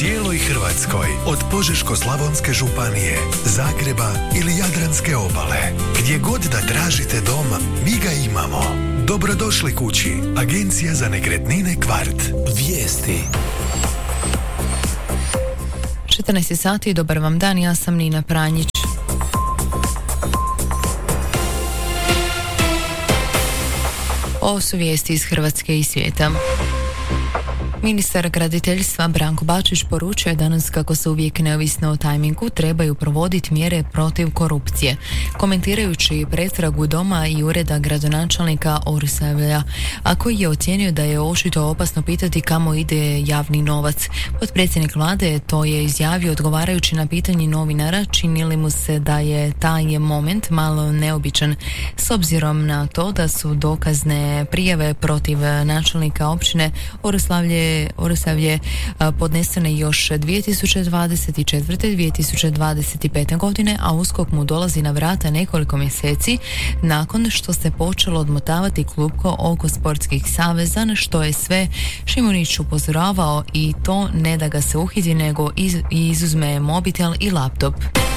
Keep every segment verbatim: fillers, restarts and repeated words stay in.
cijeloj Hrvatskoj, od Požeško-slavonske županije, Zagreba ili Jadranske obale. Gdje god da tražite dom, mi ga imamo. Dobrodošli kući. Agencija za nekretnine Kvart. Vijesti. četrnaest sati, dobar vam dan, ja sam Nina Pranjić. Ovo su vijesti iz Hrvatske i svijeta. Ministar graditeljstva Branko Bačić poručio je danas kako se uvijek neovisno o tajmingu trebaju provoditi mjere protiv korupcije. Komentirajući pretragu doma i ureda gradonačelnika Oroslavlja, a koji je ocijenio da je očito opasno pitati kamo ide javni novac. Potpredsjednik vlade to je izjavio odgovarajući na pitanje novinara, čini li mu se da je taj moment malo neobičan s obzirom na to da su dokazne prijave protiv načelnika općine Oroslavlje Oroslavlje podnesene još dvije tisuće dvadeset četvrte. i dvije tisuće dvadeset pete. godine, a USKOK mu dolazi na vrata nekoliko mjeseci nakon što se počelo odmotavati klupko oko sportskih saveza, na što je sve Šimunić upozoravao, i to ne da ga se uhiti, nego iz, izuzme mobitel i laptop.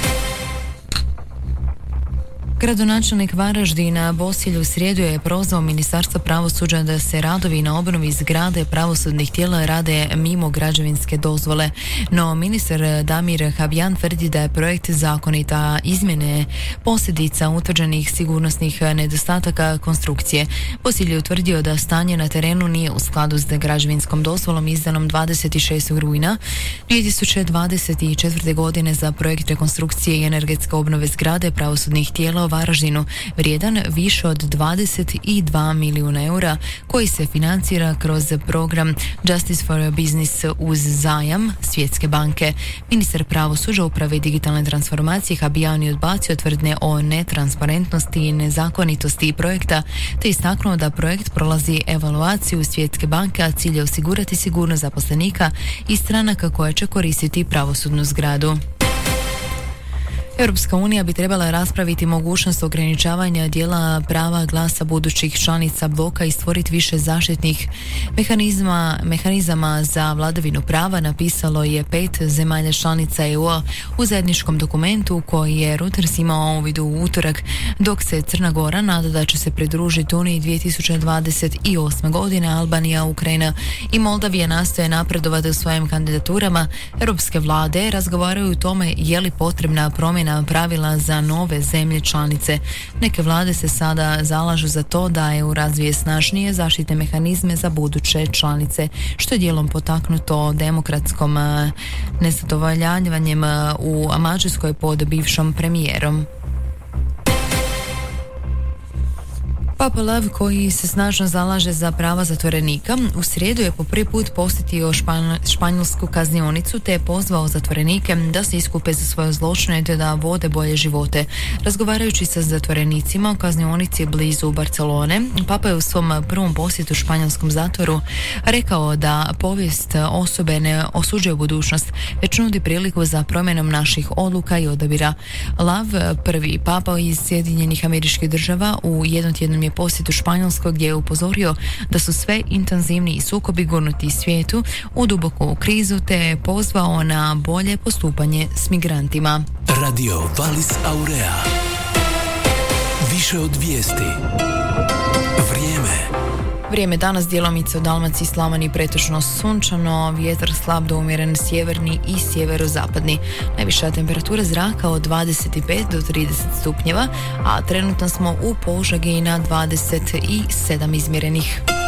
Gradonačelnik Varaždina Bosilj u srijedu je prozvao Ministarstvo pravosuđa da se radovi na obnovi zgrade pravosudnih tijela rade mimo građevinske dozvole. No ministar Damir Habijan tvrdi da je projekt zakonita, izmjene posljedica utvrđenih sigurnosnih nedostataka konstrukcije. Bosilj je utvrdio da stanje na terenu nije u skladu s građevinskom dozvolom izdanom dvadeset šestog rujna dvije tisuće dvadeset četvrte. godine za projekt rekonstrukcije i energetske obnove zgrade pravosudnih tijela u Varaždinu, vrijedan više od dvadeset dva milijuna eura, koji se financira kroz program Justice for Business uz zajam Svjetske banke. Ministar pravosuđa, uprave i digitalne transformacije Habijan je odbacio tvrdnje o netransparentnosti i nezakonitosti projekta, te istaknuo da projekt prolazi evaluaciju Svjetske banke, a cilj je osigurati sigurnost zaposlenika i stranaka koje će koristiti pravosudnu zgradu. Europska unija bi trebala raspraviti mogućnost ograničavanja dijela prava glasa budućih članica bloka i stvoriti više zaštitnih mehanizma, mehanizama za vladavinu prava, napisalo je pet zemalja članica E U-a u zajedničkom dokumentu koji je Reuters imao uvid u utorak, dok se Crna Gora nada da će se pridružiti Uniji dvije tisuće dvadeset osme. godine. Albanija, Ukrajina i Moldavija nastoje napredovati u svojim kandidaturama. Europske vlade razgovaraju o tome je li potrebna promjena pravila za nove zemlje članice. Neke vlade se sada zalažu za to da E U razvije snažnije zaštitne mehanizme za buduće članice, što je dijelom potaknuto demokratskom nezadovoljavanjem u Mađarskoj pod bivšom premijerom. Papa Lev, koji se snažno zalaže za prava zatvorenika, u srijedu je po prvi put posjetio španjolsku kaznionicu te je pozvao zatvorenike da se iskupe za svoje zločine te da vode bolje živote. Razgovarajući sa zatvorenicima u kaznionici blizu Barcelone, Papa je u svom prvom posjetu španjolskom zatvoru rekao da povijest osobe ne osuđuje budućnost, već nudi priliku za promjenom naših odluka i odabira. Lav, prvi papa iz Sjedinjenih Američkih Država, u jednotjednom je posjetu Španjolskoj gdje je upozorio da su sve intenzivniji sukobi gurnuti svijetu u duboku krizu te je pozvao na bolje postupanje s migrantima. Radio Valis Aurea. Više od vijesti. Vrijeme. Vrijeme danas djelomice u Dalmaciji i Slavoniji pretežno sunčano, vjetar slab do umjeren sjeverni i sjeverozapadni. Najviša temperatura zraka od dvadeset pet do trideset stupnjeva, a trenutno smo u Požegi na dvadeset sedam izmjerenih.